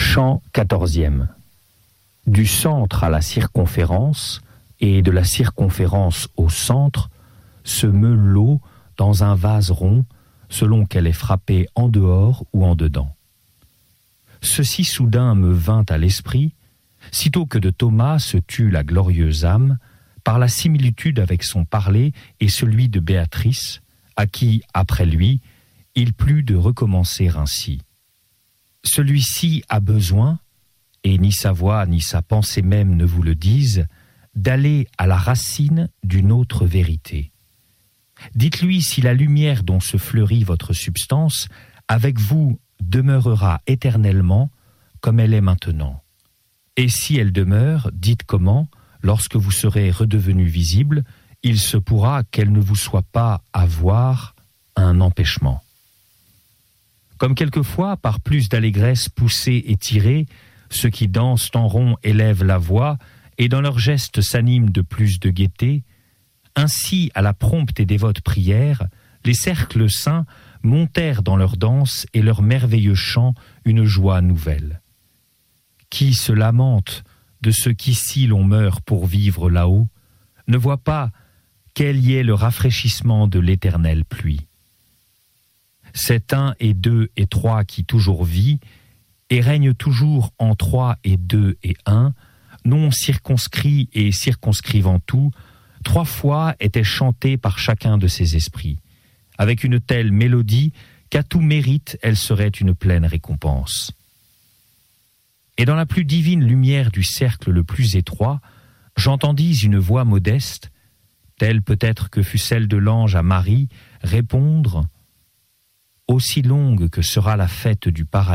Chant 14e. Du centre à la circonférence, et de la circonférence au centre, se meut l'eau dans un vase rond, selon qu'elle est frappée en dehors ou en dedans. Ceci soudain me vint à l'esprit, sitôt que de Thomas se tut la glorieuse âme, par la similitude avec son parler et celui de Béatrice, à qui, après lui, il plut de recommencer ainsi. Celui-ci a besoin, et ni sa voix ni sa pensée même ne vous le disent, d'aller à la racine d'une autre vérité. Dites-lui si la lumière dont se fleurit votre substance, avec vous demeurera éternellement comme elle est maintenant. Et si elle demeure, dites comment, lorsque vous serez redevenu visible, il se pourra qu'elle ne vous soit pas à voir un empêchement. Comme quelquefois, par plus d'allégresse poussée et tirée, ceux qui dansent en rond élèvent la voix et dans leurs gestes s'animent de plus de gaieté, ainsi, à la prompte et dévote prière, les cercles saints montèrent dans leur danse et leur merveilleux chant une joie nouvelle. Qui se lamente de ceux qu'ici l'on meurt pour vivre là-haut, ne voit pas quel y est le rafraîchissement de l'éternelle pluie. Cet un et deux et trois qui toujours vit, et règne toujours en trois et deux et un, non circonscrit et circonscrivant tout, trois fois était chanté par chacun de ses esprits, avec une telle mélodie qu'à tout mérite elle serait une pleine récompense. Et dans la plus divine lumière du cercle le plus étroit, j'entendis une voix modeste, telle peut-être que fut celle de l'ange à Marie, répondre « Aussi longue que sera la fête du paradis,